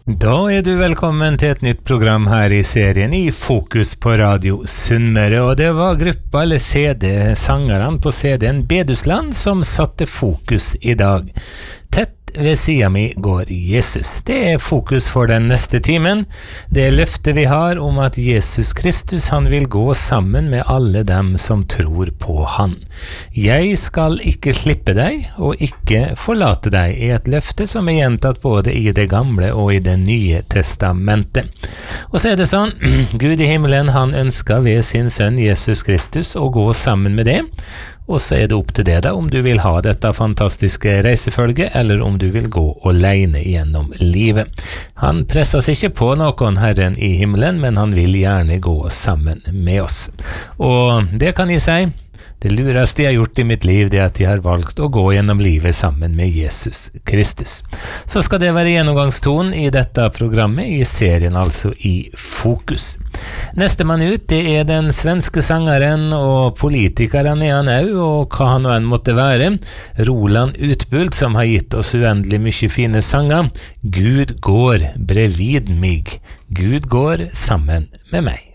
Da du velkommen til et nytt program her i serien I Fokus på Radio Sunnmøre, og det var gruppa eller CD-sangerne på CD-en Bedusland som satte fokus I dag. Tett ved siden mi går Jesus. Det fokus for den neste timen. Det løftet vi har om at Jesus Kristus, han vil gå sammen med alle dem som tror på han. Jeg skal ikke slippe deg og ikke forlate deg et løfte som gjentatt både I det gamle og I det nye testamentet. Og så det sånn, Gud I himmelen, han ønsker ved sin sønn Jesus Kristus å gå sammen med det. Og så det opp til det da, om du vil ha dette fantastiske reisefølge, eller om du vil gå alene gjennom livet. Han presser seg ikke på noen Herren I himmelen, men han vil gjerne gå sammen med oss. Og det kan jeg si, det lureste jeg har gjort I mitt liv, det at jeg har valgt å gå gjennom livet sammen med Jesus Kristus. Så skal det være gjennomgangstonen I dette programmet, I serien altså I Fokus. Neste mann ut, det den svenske sangeren og politikeren I han også, og hva han nå enn måtte være, Roland Utbult, som har gitt oss uendelig mye fine sanger. Gud går bredvid mig. Gud går sammen med meg.